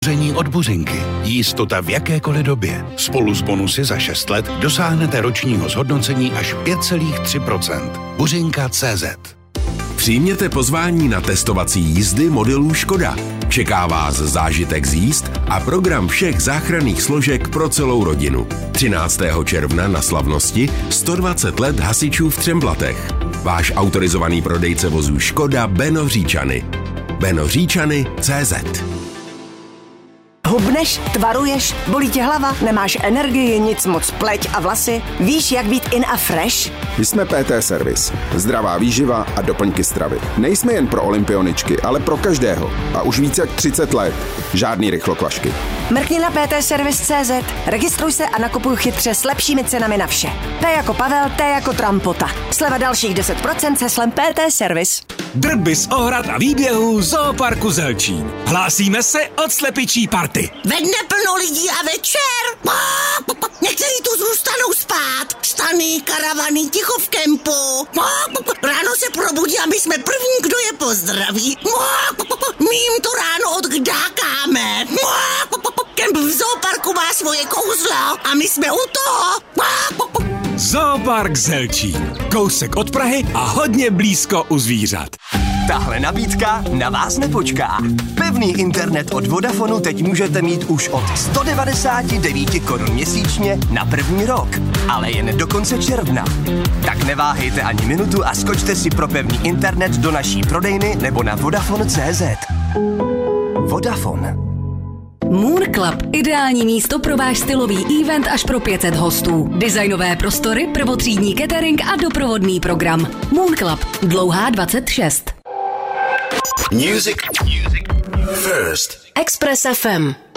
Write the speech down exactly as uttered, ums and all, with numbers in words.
Buření od Buřinky. Jistota v jakékoliv době. Spolu s bonusy za šest let dosáhnete ročního zhodnocení až pět celá tři procenta. Buřinka tečka cé zet. Přijměte pozvání na testovací jízdy modelů Škoda. Čeká vás zážitek z jízd a program všech záchranných složek pro celou rodinu. třináctého června na slavnosti sto dvacet let hasičů v Třemblatech. Váš autorizovaný prodejce vozů Škoda Beno Říčany. Beno Říčany tečka cé zet. Hubneš, tvaruješ, bolí tě hlava, nemáš energii, nic moc, pleť a vlasy? Víš, jak být in a fresh? My jsme P T Service. Zdravá výživa a doplňky stravy. Nejsme jen pro olympioničky, ale pro každého. A už víc jak třicet let. Žádný rychlokvašky. Mrkni na P T Service tečka cé zet, registruj se a nakupuj chytře s lepšími cenami na vše. P jako Pavel, T jako Trampota. Sleva dalších deset procent se heslem P T Service. Drby z ohrad a výběhů Zooparku Zelčín. Hlásíme se od slepičí party. Ve dne plno lidí a večer. Někteří tu zůstanou spát. Stany, karavany, ticho v kempu. Ráno se probudí a my jsme první, kdo je pozdraví. My jim to ráno odkdákáme. Kemp v Zooparku má svoje kouzlo a my jsme u toho. Zoopark Zelčín. Kousek od Prahy a hodně blízko u zvířat. Tahle nabídka na vás nepočká. Pevný internet od Vodafonu teď můžete mít už od sto devadesát devět korun měsíčně na první rok, ale jen do konce června. Tak neváhejte ani minutu a skočte si pro pevný internet do naší prodejny nebo na Vodafone tečka cé zet. Vodafone. Moon Club. Ideální místo pro váš stylový event až pro pět set hostů. Designové prostory, prvotřídní catering a doprovodný program. Moon Club. Dlouhá dvacet šest. Music. Music. First. Express F M.